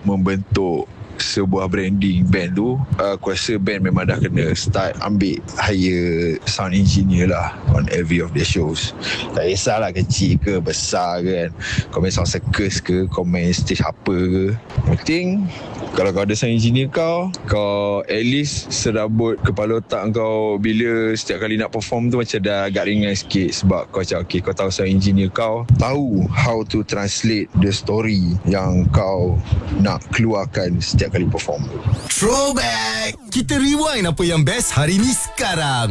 membentuk sebuah branding band tu, aku rasa band memang dah kena start ambil hire sound engineer lah on every of their shows. Tak kisahlah kecil ke besar ke kan, kau main sound circus ke, kau main stage apa ke, penting kalau kau ada sound engineer kau at least serabut kepala otak kau bila setiap kali nak perform tu macam dah agak ringan sikit. Sebab kau macam okay, kau tahu sound engineer kau tahu how to translate the story yang kau nak keluarkan setiap kali perform tu. Throwback. Kita rewind apa yang best hari ni sekarang.